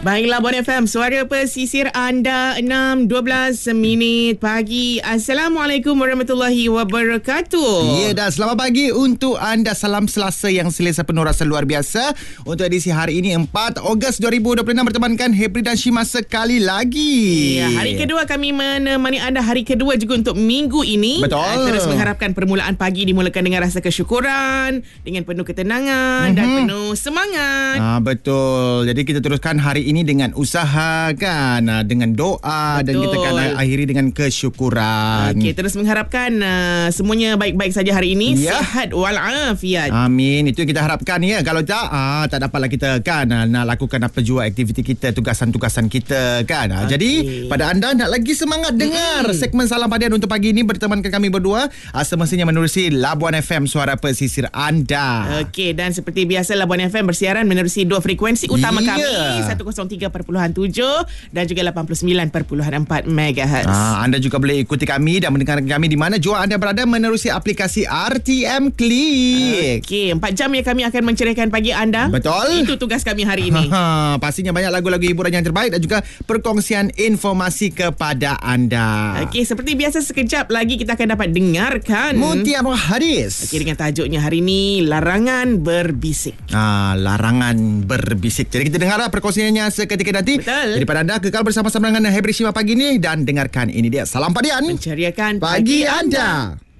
Baiklah, Bon FM, suara pesisir anda 6:12 pagi. Assalamualaikum warahmatullahi wabarakatuh. Ya, dan selamat pagi untuk anda. Salam Selasa yang selesa penuh rasa luar biasa. Untuk edisi hari ini 4 Ogos 2026 bertemankan Hebri dan Shima sekali lagi. Ya, hari kedua kami menemani anda, hari kedua juga untuk minggu ini. Betul. Terus mengharapkan permulaan pagi dimulakan dengan rasa kesyukuran, dengan penuh ketenangan dan penuh semangat. Betul. Jadi kita teruskan hari ini dengan usaha kan, dengan doa. Betul. Dan kita akan akhiri dengan kesyukuran. Okey, terus mengharapkan semuanya baik-baik saja hari ini. Sihat walafiat. Amin. Itu yang kita harapkan ya. Kalau tak dapatlah kita kan nak lakukan apa jua aktiviti kita, tugasan-tugasan kita kan. Jadi pada anda nak lagi semangat dengar segmen Salam Padian untuk pagi ini bertemankan kami berdua, semestinya menerusi Labuan FM, suara pesisir anda. Okey, dan seperti biasa Labuan FM bersiaran menerusi dua frekuensi utama kami, 103.7 dan juga 89.4 MHz. Anda juga boleh ikuti kami dan mendengarkan kami di mana jua anda berada menerusi aplikasi RTM Click. Okey, 4 jam yang kami akan mencerahkan pagi anda. Betul. Itu tugas kami hari ini. Pastinya banyak lagu-lagu hiburan yang terbaik dan juga perkongsian informasi kepada anda. Okey, seperti biasa sekejap lagi kita akan dapat dengarkan Mutia Hadis. Okey, dengan tajuknya hari ini, larangan berbisik. Larangan berbisik. Jadi kita dengarlah perkongsiannya seketika nanti. Betul. Jadi pada anda kekal bersama-sama dengan Hebri Shima pagi ini dan dengarkan ini dia Salam Padian, menceriakan pagi anda.